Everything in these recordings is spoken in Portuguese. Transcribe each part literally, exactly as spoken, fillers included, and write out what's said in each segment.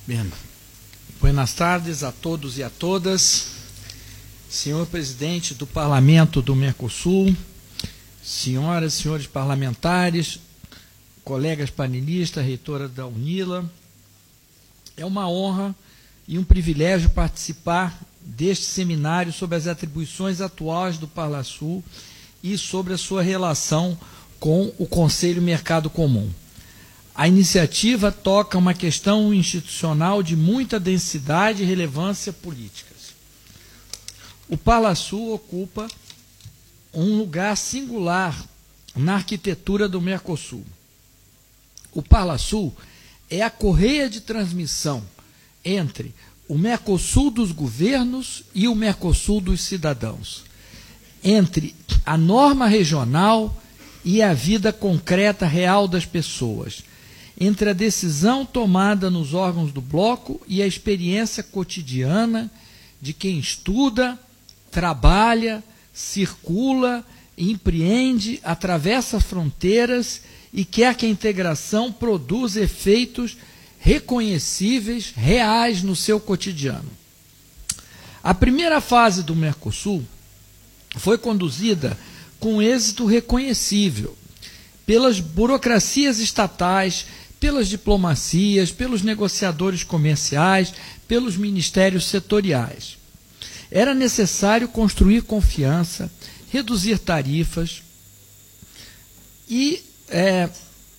Bem, buenas tardes a todos e a todas. Senhor presidente do Parlamento do Mercosul, senhoras e senhores parlamentares, colegas panelistas, reitora da UNILA, é uma honra e um privilégio participar deste seminário sobre as atribuições atuais do Parlasul e sobre a sua relação com o Conselho Mercado Comum. A iniciativa toca uma questão institucional de muita densidade e relevância políticas. O Parlasul ocupa um lugar singular na arquitetura do Mercosul. O Parlasul é a correia de transmissão entre o Mercosul dos governos e o Mercosul dos cidadãos, entre a norma regional e a vida concreta real das pessoas, entre a decisão tomada nos órgãos do bloco e a experiência cotidiana de quem estuda, trabalha, circula, empreende, atravessa fronteiras e quer que a integração produza efeitos reconhecíveis, reais no seu cotidiano. A primeira fase do Mercosul foi conduzida com êxito reconhecível pelas burocracias estatais, pelas diplomacias, pelos negociadores comerciais, pelos ministérios setoriais. Era necessário construir confiança, reduzir tarifas e é,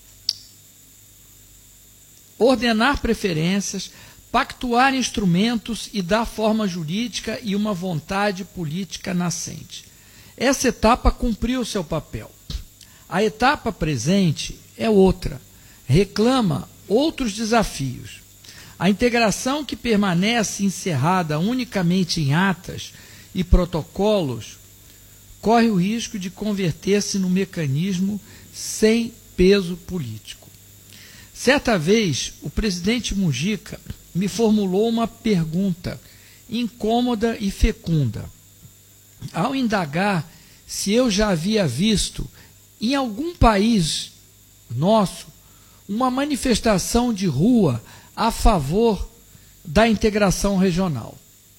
ordenar preferências, pactuar instrumentos e dar forma jurídica e uma vontade política nascente. Essa etapa cumpriu seu papel. A etapa presente é outra, reclama outros desafios. A integração que permanece encerrada unicamente em atas e protocolos corre o risco de converter-se num mecanismo sem peso político. Certa vez, o presidente Mujica me formulou uma pergunta incômoda e fecunda. Ao indagar se eu já havia visto em algum país nosso uma manifestação de rua a favor da integração regional.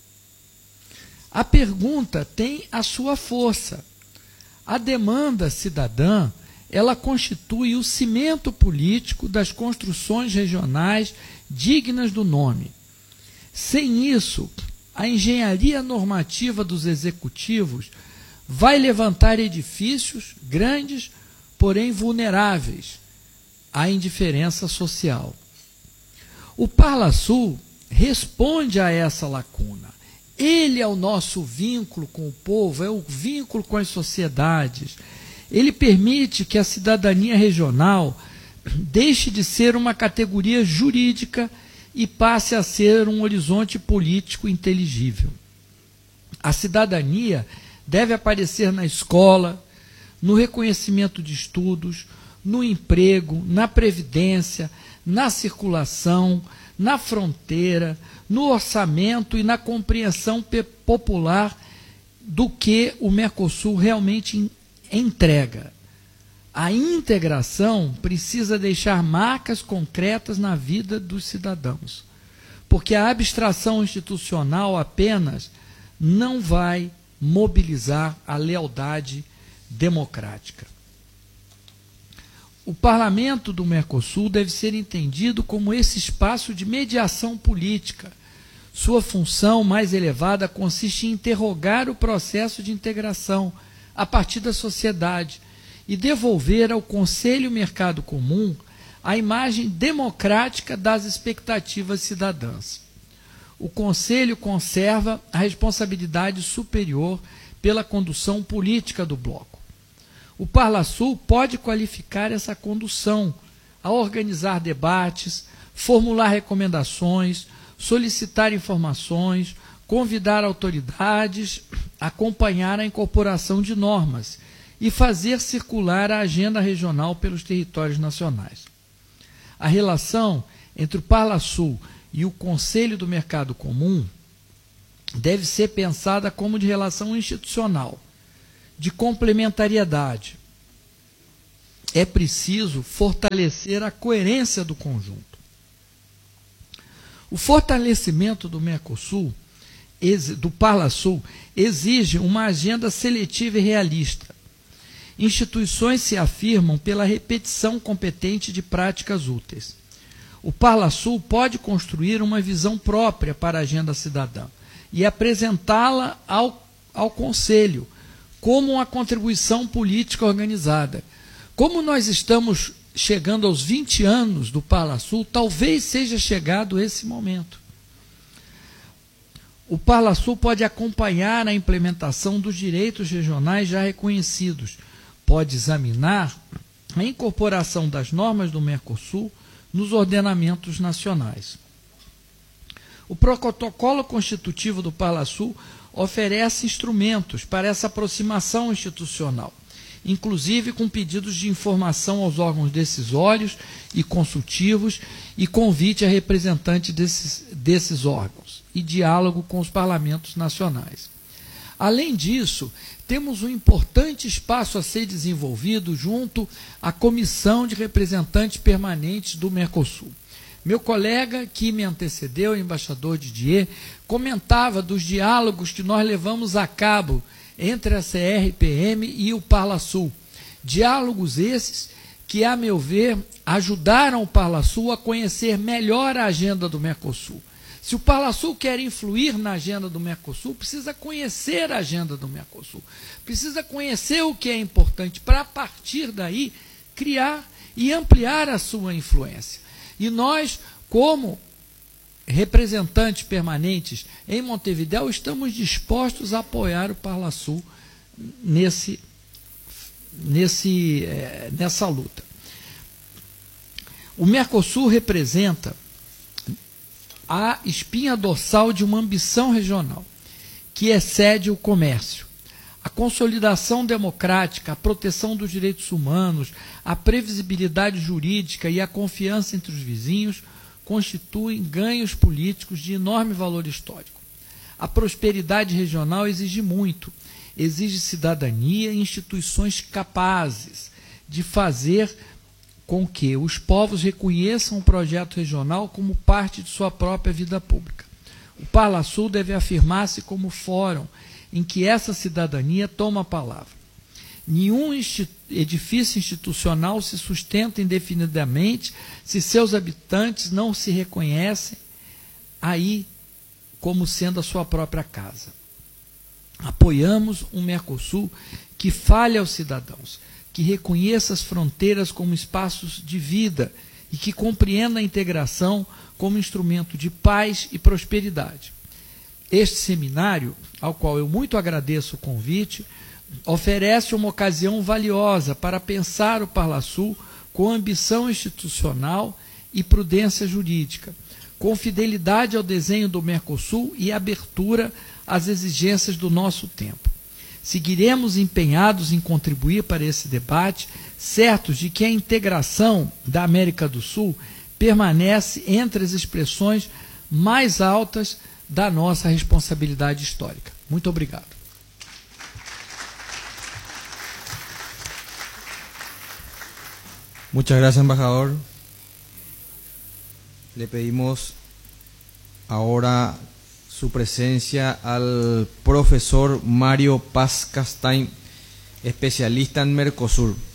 A pergunta tem a sua força. A demanda cidadã, ela constitui o cimento político das construções regionais dignas do nome. Sem isso, a engenharia normativa dos executivos vai levantar edifícios grandes, porém vulneráveis à indiferença social. O Parlasul responde a essa lacuna. Ele é o nosso vínculo com o povo, é o vínculo com as sociedades. Ele permite que a cidadania regional deixe de ser uma categoria jurídica e passe a ser um horizonte político inteligível. A cidadania deve aparecer na escola, no reconhecimento de estudos, no emprego, na previdência, na circulação, na fronteira, no orçamento e na compreensão popular do que o Mercosul realmente entrega. A integração precisa deixar marcas concretas na vida dos cidadãos, porque a abstração institucional apenas não vai mobilizar a lealdade democrática. O Parlamento do Mercosul deve ser entendido como esse espaço de mediação política. Sua função mais elevada consiste em interrogar o processo de integração a partir da sociedade e devolver ao Conselho Mercado Comum a imagem democrática das expectativas cidadãs. O Conselho conserva a responsabilidade superior pela condução política do bloco. O Parlasul pode qualificar essa condução a organizar debates, formular recomendações, solicitar informações, convidar autoridades, acompanhar a incorporação de normas e fazer circular a agenda regional pelos territórios nacionais. A relação entre o Parlasul e o Conselho do Mercado Comum deve ser pensada como de relação institucional, de complementariedade. É preciso fortalecer a coerência do conjunto. O fortalecimento do Mercosul, do Parlasul, exige uma agenda seletiva e realista. Instituições se afirmam pela repetição competente de práticas úteis. O Parlasul pode construir uma visão própria para a agenda cidadã e apresentá-la ao, ao Conselho como uma contribuição política organizada. Como nós estamos chegando aos vinte anos do Parlasul, talvez seja chegado esse momento. O Parlasul pode acompanhar a implementação dos direitos regionais já reconhecidos, pode examinar a incorporação das normas do Mercosul nos ordenamentos nacionais. O protocolo constitutivo do Parlasul oferece instrumentos para essa aproximação institucional, inclusive com pedidos de informação aos órgãos decisórios e consultivos e convite a representantes desses, desses órgãos e diálogo com os parlamentos nacionais. Além disso, temos um importante espaço a ser desenvolvido junto à Comissão de Representantes Permanentes do Mercosul. Meu colega que me antecedeu, o embaixador Didier, comentava dos diálogos que nós levamos a cabo entre a C R P M e o Parlasul. Diálogos esses que, a meu ver, ajudaram o Parlasul a conhecer melhor a agenda do Mercosul. Se o Parlasul quer influir na agenda do Mercosul, precisa conhecer a agenda do Mercosul, precisa conhecer o que é importante para, a partir daí, criar e ampliar a sua influência. E nós, como representantes permanentes em Montevidéu, estamos dispostos a apoiar o Parlasul nesse, nesse, é, nessa luta. O Mercosul representa a espinha dorsal de uma ambição regional, que excede o comércio. A consolidação democrática, a proteção dos direitos humanos, a previsibilidade jurídica e a confiança entre os vizinhos constituem ganhos políticos de enorme valor histórico. A prosperidade regional exige muito, exige cidadania e instituições capazes de fazer com que os povos reconheçam o projeto regional como parte de sua própria vida pública. O Parlasul deve afirmar-se como fórum em que essa cidadania toma a palavra. Nenhum institu- edifício institucional se sustenta indefinidamente se seus habitantes não se reconhecem aí como sendo a sua própria casa. Apoiamos um Mercosul que fale aos cidadãos, que reconheça as fronteiras como espaços de vida e que compreenda a integração como instrumento de paz e prosperidade. Este seminário, ao qual eu muito agradeço o convite, oferece uma ocasião valiosa para pensar o Parlasul com ambição institucional e prudência jurídica, com fidelidade ao desenho do Mercosul e abertura às exigências do nosso tempo. Seguiremos empenhados em contribuir para esse debate, certos de que a integração da América do Sul permanece entre as expressões mais altas da nossa responsabilidade histórica. Muito obrigado. Muchas gracias, embajador. Le pedimos ahora su presencia al profesor Mario Paz Castain, especialista en Mercosur.